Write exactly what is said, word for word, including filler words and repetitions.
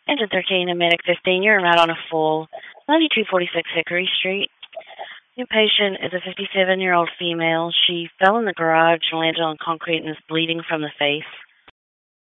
Engine thirteen and Medic fifteen, you're right on a full ninety-two forty-six Hickory Street. Your patient is a fifty-seven-year-old female. She fell in the garage and landed on concrete and is bleeding from the face.